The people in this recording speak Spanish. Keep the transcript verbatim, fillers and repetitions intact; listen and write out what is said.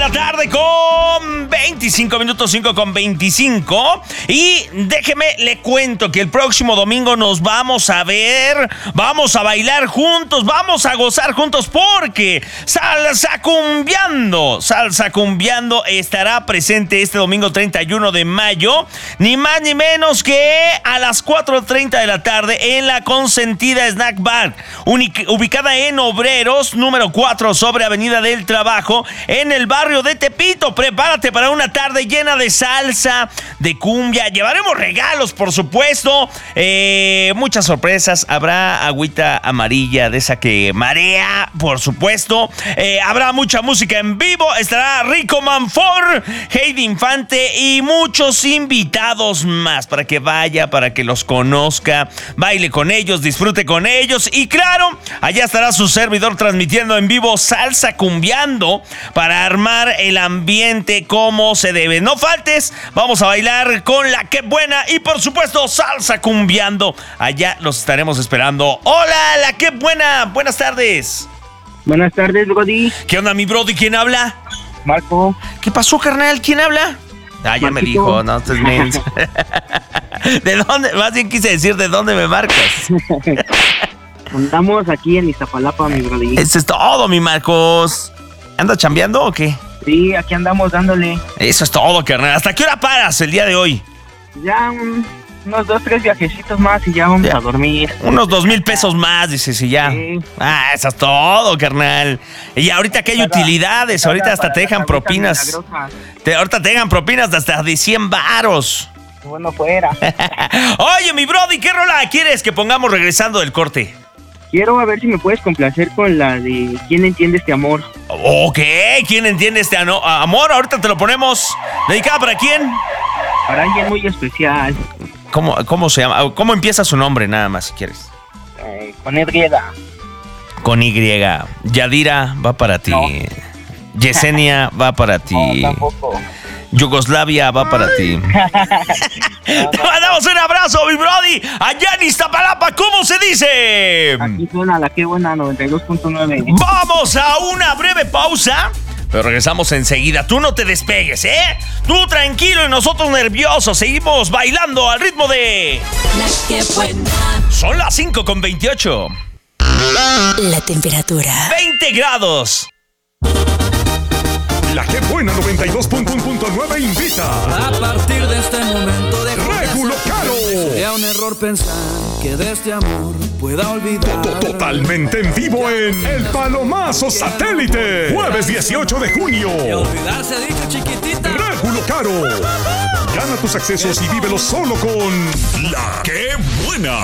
la tarde con veinticinco minutos, cinco con veinticinco. Y déjeme, le cuento que el próximo domingo nos vamos a ver, vamos a bailar juntos, vamos a gozar juntos porque Salsa Cumbiando, Salsa Cumbiando estará presente este domingo treinta y uno de mayo, ni más ni menos que a las cuatro treinta de la tarde en la Consentida Snack Bar, ubicada en Obreros, número cuatro sobre Avenida del Trabajo, en el barrio de Tepito. Prepárate para una tarde llena de salsa, de cumbia. Llevaremos regalos, por supuesto. Eh, muchas sorpresas. Habrá agüita amarilla de esa que marea, por supuesto. Eh, habrá mucha música en vivo. Estará Rico Manfort, Heidi Infante y muchos invitados más para que vaya, para que los conozca, baile con ellos, disfrute con ellos. Y claro, allá estará su servidor transmitiendo en vivo Salsa Cumbiando para armar el ambiente como se debe. No faltes, vamos a bailar con La Qué Buena y por supuesto Salsa Cumbiando. Allá los estaremos esperando. Hola, La Qué Buena, buenas tardes. Buenas tardes, Brody. ¿Qué onda, mi Brody? ¿Quién habla? Marco. ¿Qué pasó, carnal? ¿Quién habla? Ah, ya Marquito. Me dijo, no, estás menso. ¿De dónde? Más bien quise decir, ¿de dónde me marcas? Andamos aquí en Iztapalapa, mi Brody. Eso es todo, mi Marcos. ¿Andas chambeando o qué? Sí, aquí andamos dándole. Eso es todo, carnal. ¿Hasta qué hora paras el día de hoy? Ya um, unos dos, tres viajecitos más y ya vamos ya. a dormir. Unos dos mil pesos más, dices, y ya. Sí. Ah, eso es todo, carnal. Y ahorita que hay para, utilidades, ahorita hasta te dejan propinas. Te, ahorita te dejan propinas de hasta de cien varos. Bueno, fuera. Oye, mi Brody, ¿qué rola quieres que pongamos regresando del corte? Quiero a ver si me puedes complacer con la de ¿Quién entiende este amor? Ok, ¿quién entiende este ano- amor? Ahorita te lo ponemos. ¿Dedicada para quién? Para alguien muy especial. ¿Cómo, cómo se llama? ¿Cómo empieza su nombre, nada más, si quieres? Eh, con Y. Con Y. Yadira va para ti. No. Yesenia va para ti. No, tampoco. Yugoslavia va para ti. Te mandamos un abrazo, mi Brody. Allá en Iztapalapa, ¿cómo se dice? Aquí suena La Qué Buena noventa y dos punto nueve. Vamos a una breve pausa, pero regresamos enseguida. Tú no te despegues, ¿eh? Tú tranquilo y nosotros nerviosos. Seguimos bailando al ritmo de La Qué Buena. Son las cinco con veintiocho. La temperatura veinte grados. La Qué Buena noventa y dos punto nueve invita. A partir de este momento de Régulo Caro. Sería un error pensar que de este amor pueda olvidar. Totalmente en vivo en El Palomazo Satélite. Jueves dieciocho de junio. Y olvidarse dicho chiquitita. Régulo Caro. Gana tus accesos y vívelo solo con La Qué Buena.